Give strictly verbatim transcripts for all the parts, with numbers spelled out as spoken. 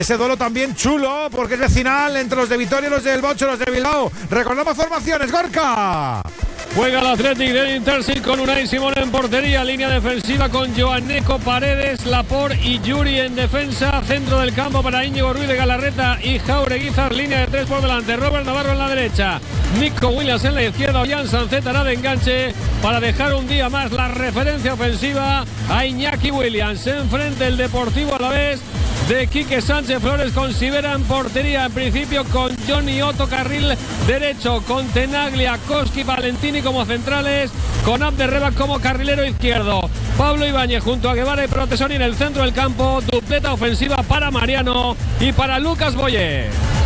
Ese duelo también chulo, porque es vecinal entre los de Vitoria y los del Bocho, los de Bilbao. Recordamos formaciones, Gorka. Juega el Athletic de Intersil con Unai Simón en portería, línea defensiva con Joaneco, Paredes, Laporte y Yuri en defensa, centro del campo para Íñigo Ruiz de Galarreta y Jaureguizar, línea de tres por delante, Robert Navarro en la derecha, Nico Williams en la izquierda, Ollán Sancet de enganche para dejar un día más la referencia ofensiva a Iñaki Williams. Enfrente el Deportivo Alavés de Quique Sánchez Flores con Sivera en portería, en principio con Johnny Otto carril derecho, con Tenaglia, Koski, Valentini como centrales, con Abderreba como carrilero izquierdo, Pablo Ibáñez junto a Guevara y Protesoni en el centro del campo, dupleta ofensiva para Mariano y para Lucas Boyer.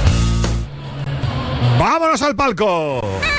¡Vámonos al palco!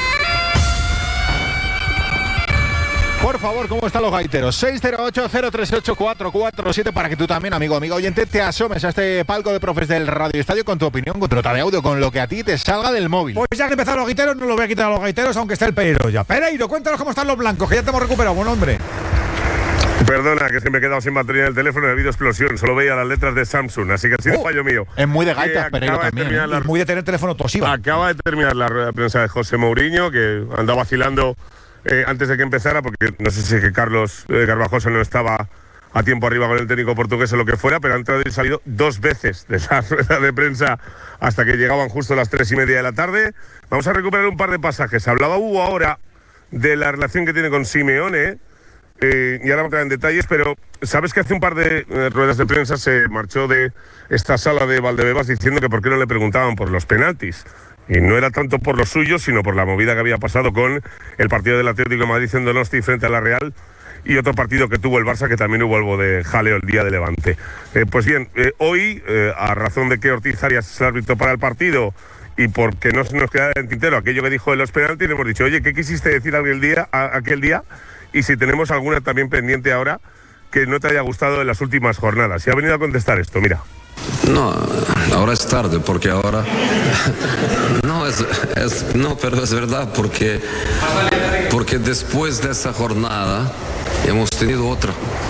Por favor, ¿cómo están los gaiteros? seis cero ocho, cero tres ocho, cuatro cuatro siete para que tú también, amigo, amigo oyente, te asomes a este palco de profes del Radio Estadio con tu opinión, con tu nota de audio, con lo que a ti te salga del móvil. Pues ya que empezaron los gaiteros, no lo voy a quitar a los gaiteros, aunque esté el Pereiro ya. Pereiro, cuéntanos cómo están los blancos, que ya te hemos recuperado, buen hombre. Perdona, que es que me he quedado sin batería en el teléfono y ha habido explosión. Solo veía las letras de Samsung, así que ha sido oh, fallo mío. Es muy de gaitas, Pereiro también. ¿eh? La... Y muy de tener teléfono tosiva. Acaba de terminar la rueda de prensa de José Mourinho, que andaba vacilando eh, antes de que empezara, porque no sé si es que Carlos eh, Garbajosa no estaba a tiempo arriba con el técnico portugués o lo que fuera, pero ha entrado y salido dos veces de esa rueda de prensa hasta que llegaban justo a las tres y media de la tarde. Vamos a recuperar un par de pasajes. Hablaba Hugo ahora de la relación que tiene con Simeone. Eh, y ahora vamos a entrar en detalles, pero sabes que hace un par de eh, ruedas de prensa se marchó de esta sala de Valdebebas diciendo que por qué no le preguntaban por los penaltis. Y no era tanto por lo suyo, sino por la movida que había pasado con el partido del Atlético de Madrid en Donosti frente a la Real y otro partido que tuvo el Barça, que también hubo algo de jaleo el día de Levante. Eh, pues bien, eh, hoy, eh, a razón de que Ortiz Arias es el árbitro para el partido y porque no se nos queda en tintero aquello que dijo de los penaltis, le hemos dicho, oye, ¿qué quisiste decir aquel día? A, aquel día? Y si tenemos alguna también pendiente ahora que no te haya gustado en las últimas jornadas. Y ha venido a contestar esto, mira. No, ahora es tarde, porque ahora... No, es, es, no, pero es verdad, porque, porque después de esa jornada hemos tenido otra.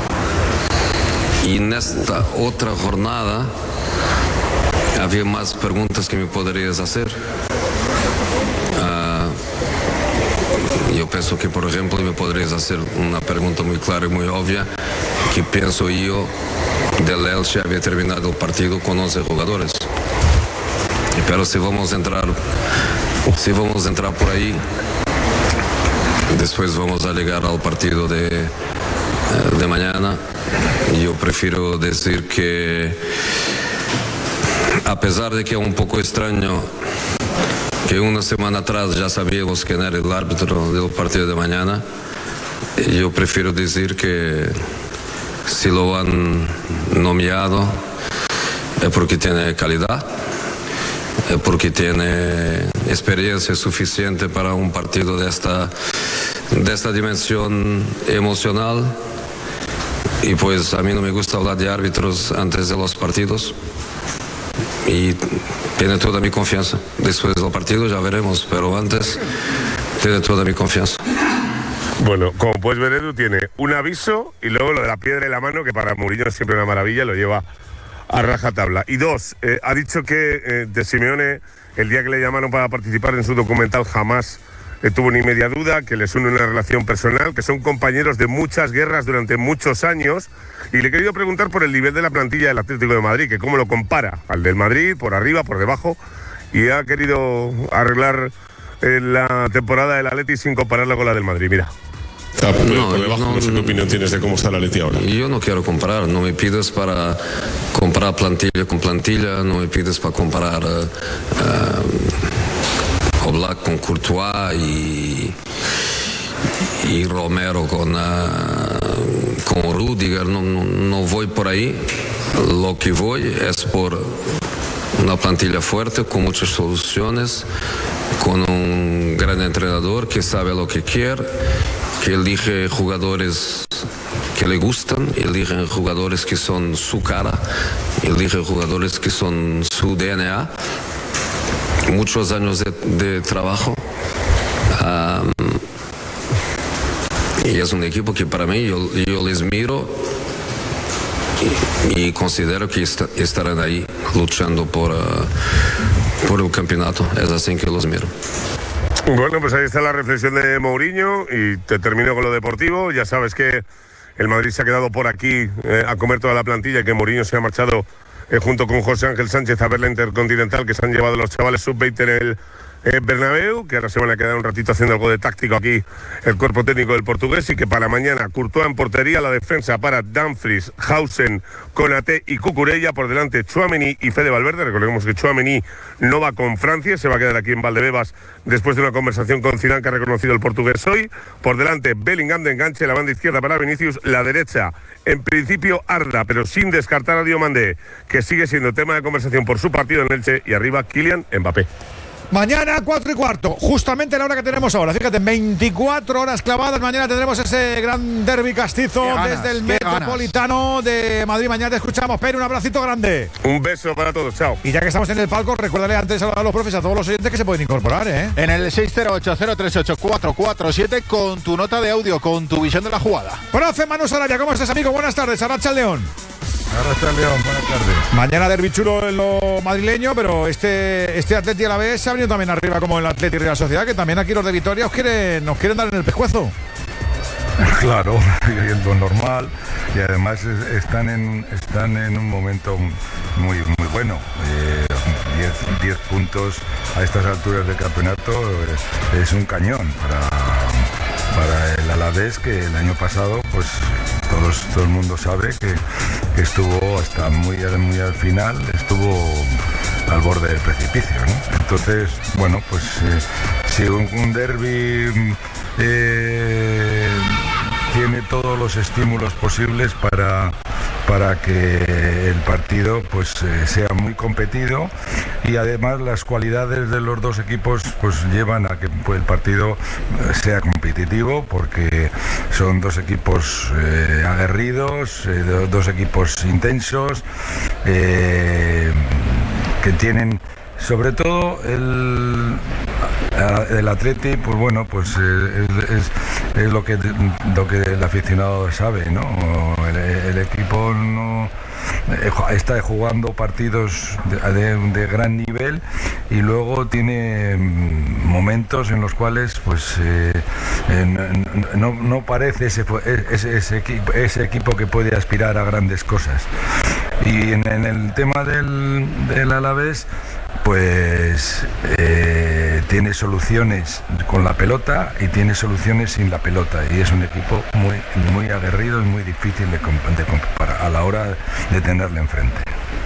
Y en esta otra jornada había más preguntas que me podrías hacer. Yo pienso que, por ejemplo, me podrías hacer una pregunta muy clara y muy obvia, que pienso yo del Elche había terminado el partido con once jugadores. Pero si vamos a entrar, si vamos a entrar por ahí, después vamos a llegar al partido de, de mañana. Yo prefiero decir que, a pesar de que es un poco extraño, que una semana atrás ya sabíamos quién era el árbitro del partido de mañana, yo prefiero decir que si lo han nominado es porque tiene calidad, es porque tiene experiencia suficiente para un partido de esta, de esta dimensión emocional. Y pues a mí no me gusta hablar de árbitros antes de los partidos. Y tiene toda mi confianza. Después del partido ya veremos, pero antes tiene toda mi confianza. Bueno, como puedes ver, Edu tiene un aviso y luego lo de la piedra en la mano, que para Mourinho es siempre una maravilla, lo lleva a rajatabla. Y dos, eh, ha dicho que eh, de Simeone, el día que le llamaron para participar en su documental, jamás eh, tuvo ni media duda, que les une una relación personal, que son compañeros de muchas guerras durante muchos años. Y le he querido preguntar por el nivel de la plantilla del Atlético de Madrid, que cómo lo compara al del Madrid, por arriba, por debajo, y ha querido arreglar eh, la temporada del Atleti sin compararla con la del Madrid. Mira. Ah, por, no, por debajo, no, no sé qué opinión tienes de cómo está la Atleti ahora. Yo no quiero comparar, no me pides para comparar plantilla con plantilla, no me pides para comparar uh, uh, Oblak con Courtois y, y Romero con, uh, con Rudiger, no, no, no voy por ahí. Lo que voy es por una plantilla fuerte, con muchas soluciones, con un gran entrenador que sabe lo que quiere, que elige jugadores que le gustan, elige jugadores que son su cara, elige jugadores que son su D N A. Muchos años de, de trabajo. Um, y es un equipo que para mí, yo, yo les miro y, y considero que est- estarán ahí luchando por, uh, por el campeonato. Es así que los miro. Bueno, pues ahí está la reflexión de Mourinho y te termino con lo deportivo. Ya sabes que el Madrid se ha quedado por aquí eh, a comer toda la plantilla y que Mourinho se ha marchado eh, junto con José Ángel Sánchez a ver la Intercontinental que se han llevado los chavales sub veinte en el eh, Bernabéu, que ahora se van a quedar un ratito haciendo algo de táctico aquí el cuerpo técnico del portugués, y que para mañana Courtois en portería, la defensa para Dumfries, Hausen, Konaté y Cucurella, por delante Tchouaméni y Fede Valverde. Recordemos que Tchouaméni no va con Francia, se va a quedar aquí en Valdebebas después de una conversación con Zidane que ha reconocido el portugués hoy. Por delante Bellingham de enganche, la banda izquierda para Vinicius, la derecha en principio Arda, pero sin descartar a Diomandé, que sigue siendo tema de conversación por su partido en Elche, y arriba Kylian Mbappé. Mañana cuatro y cuarto, justamente la hora que tenemos ahora. Fíjate, veinticuatro horas clavadas. Mañana tendremos ese gran derbi castizo ganas, desde el Metropolitano de Madrid. Mañana te escuchamos, Pedro, un abracito grande. Un beso para todos, chao. Y ya que estamos en el palco, recuérdale antes a los profes, a todos los oyentes que se pueden incorporar, ¿eh? En el seis cero ocho, cero tres ocho, cuatro cuatro siete con tu nota de audio, con tu visión de la jugada. Profe Manu Sarabia, ¿cómo estás, amigo? Buenas tardes, Arracha el León. Arracha el León, buenas tardes. Mañana derbi chulo en lo madrileño, pero este, este Atleti a la vez se ha venido también arriba como el Atleti Real Sociedad, que también aquí los de Vitoria os quieren, nos quieren dar en el pescuezo. Claro, es lo normal, y además es- están en están en un momento muy muy bueno. diez puntos a estas alturas del campeonato eh, es un cañón para, para el Alavés, que el año pasado pues todos, todo el mundo sabe que, que estuvo hasta muy, muy al final, estuvo al borde del precipicio, ¿no? Entonces, bueno, pues eh, si un, un derbi eh, tiene todos los estímulos posibles para, para que el partido pues eh, sea muy competido, y además las cualidades de los dos equipos pues llevan a que pues, el partido eh, sea competitivo, porque son dos equipos eh, aguerridos, eh, do- dos equipos intensos, eh, que tienen sobre todo el el Atleti, pues bueno, pues eh, es, es- es lo que lo que el aficionado sabe, ¿no? El, el equipo no eh, está jugando partidos de, de- de gran nivel, y luego tiene mm, momentos en los cuales pues eh, eh, no, no parece ese, ese, ese, equipo, ese equipo que puede aspirar a grandes cosas. Y en, en el tema del, del Alavés, pues eh, tiene soluciones con la pelota y tiene soluciones sin la pelota, y es un equipo muy, muy aguerrido y muy difícil de, comp- de comparar a la hora de tenerle enfrente.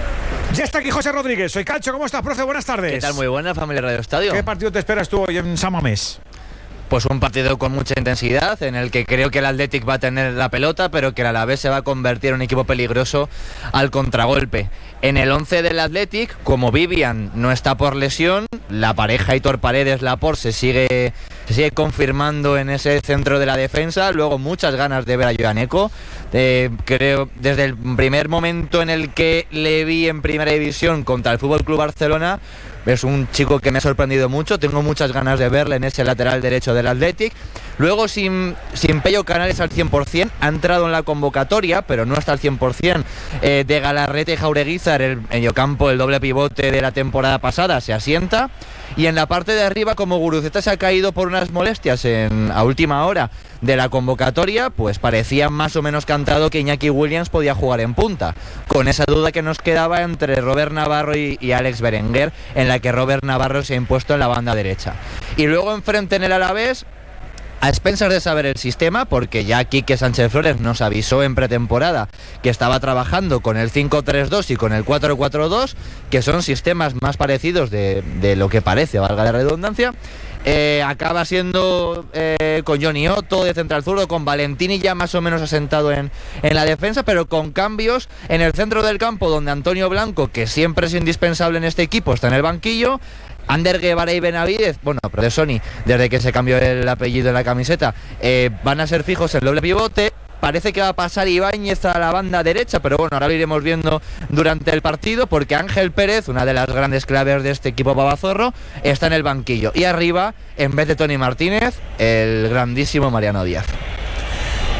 Ya está aquí José Rodríguez. Soy Calcho. ¿Cómo estás, profe? Buenas tardes. ¿Qué tal? Muy buena, familia Radio Estadio. ¿Qué partido te esperas tú hoy en San Mamés? Pues un partido con mucha intensidad, en el que creo que el Athletic va a tener la pelota, pero que a la vez se va a convertir en un equipo peligroso al contragolpe. En el once del Athletic, como Vivian no está por lesión, la pareja Aitor Paredes-Laporte se sigue, se sigue confirmando en ese centro de la defensa. Luego muchas ganas de ver a Joan Eco. Eh, creo desde el primer momento en el que le vi en primera división contra el F C Barcelona, es un chico que me ha sorprendido mucho. Tengo muchas ganas de verle en ese lateral derecho del Athletic. Luego sin, sin Pello Canales al cien por cien, ha entrado en la convocatoria, pero no está al cien por cien. Eh, de Galarrete y Jaureguizar, el mediocampo, el doble pivote de la temporada pasada, se asienta. Y en la parte de arriba, como Guruceta se ha caído por unas molestias en, a última hora de la convocatoria, pues parecía más o menos cantado que Iñaki Williams podía jugar en punta, con esa duda que nos quedaba entre Robert Navarro y, y Alex Berenguer, en la que Robert Navarro se ha impuesto en la banda derecha. Y luego enfrente en el Alavés, a expensas de saber el sistema, porque ya Quique Sánchez Flores nos avisó en pretemporada que estaba trabajando con el cinco tres dos y con el cuatro cuatro dos, que son sistemas más parecidos de, de lo que parece, valga la redundancia. Eh, acaba siendo eh, con Johnny Otto de central zurdo, con Valentini ya más o menos asentado en, en la defensa, pero con cambios en el centro del campo, donde Antonio Blanco, que siempre es indispensable en este equipo, está en el banquillo. Ander Guevara y Benavidez, bueno, pero de Sony, desde que se cambió el apellido en la camiseta, eh, van a ser fijos en doble pivote. Parece que va a pasar Ibáñez a la banda derecha, pero bueno, ahora lo iremos viendo durante el partido, porque Ángel Pérez, una de las grandes claves de este equipo babazorro, está en el banquillo. Y arriba, en vez de Tony Martínez, el grandísimo Mariano Díaz.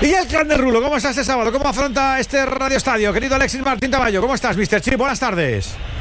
Y el clan del Rulo, ¿cómo está este sábado? ¿Cómo afronta este Radio Estadio? Querido Alexis Martín Tamayo, ¿cómo estás, mister Chip? Buenas tardes.